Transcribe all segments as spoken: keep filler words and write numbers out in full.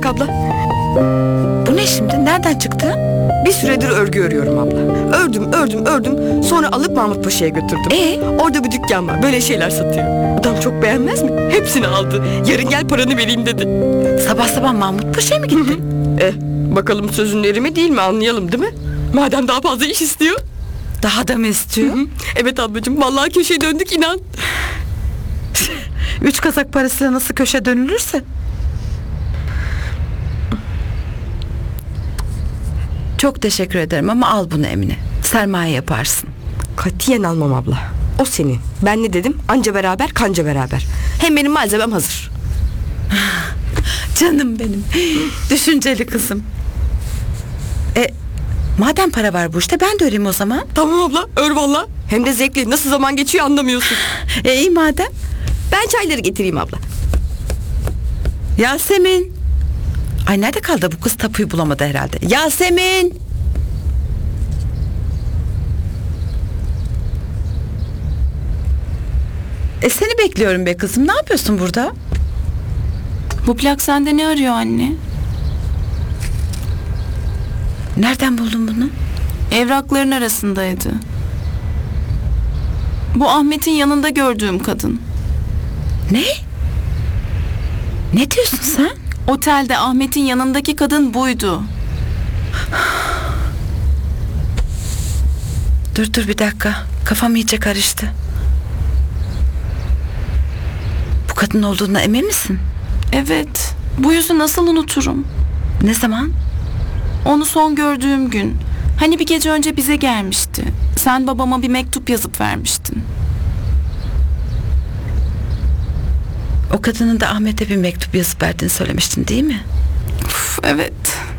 abla. Bu ne şimdi? Nereden çıktı? Bir süredir örgü örüyorum abla. Ördüm, ördüm, ördüm. Sonra alıp Mahmut Paşa'ya götürdüm. Ee? Orada bir dükkan var. Böyle şeyler satıyor. Adam çok beğenmez mi? Hepsini aldı. Yarın gel paranı vereyim dedi. Sabah sabah Mahmut Paşa'ya mı gittin? Eh, bakalım sözün eri mi değil mi anlayalım değil mi? Madem daha fazla iş istiyor. Daha da mı istiyor? Evet ablacığım, vallahi köşeye döndük inan. Üç kazak parasıyla nasıl köşe dönülürse. Çok teşekkür ederim ama al bunu Emine. Sermaye yaparsın. Katiyen almam abla. O senin. Ben ne dedim? Anca beraber, kanca beraber. Hem benim malzemem hazır. Canım benim. Düşünceli kızım. E, madem para var bu işte ben de öreyim o zaman. Tamam abla, ör valla. Hem de zevkli. Nasıl zaman geçiyor anlamıyorsun. E iyi madem. Ben çayları getireyim abla. Yasemin. Ay nerede kaldı bu kız, tapuyu bulamadı herhalde. Yasemin. E seni bekliyorum be kızım. Ne yapıyorsun burada? Bu plak sende ne arıyor anne? Nereden buldun bunu? Evrakların arasındaydı. Bu Ahmet'in yanında gördüğüm kadın. Ne? Ne diyorsun sen? Otelde Ahmet'in yanındaki kadın buydu. Dur dur bir dakika. Kafam iyice karıştı. Bu kadın olduğuna emin misin? Evet. Bu yüzü nasıl unuturum? Ne zaman? Onu son gördüğüm gün. Hani bir gece önce bize gelmişti. Sen babama bir mektup yazıp vermiştin. O kadının da Ahmet'e bir mektup yazıp verdiğini söylemiştin değil mi? Uf, evet.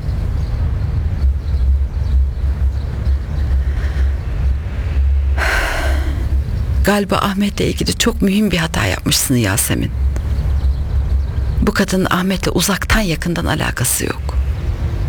Galiba Ahmet'le ilgili çok mühim bir hata yapmışsın Yasemin. Bu kadının Ahmet'le uzaktan yakından alakası yok.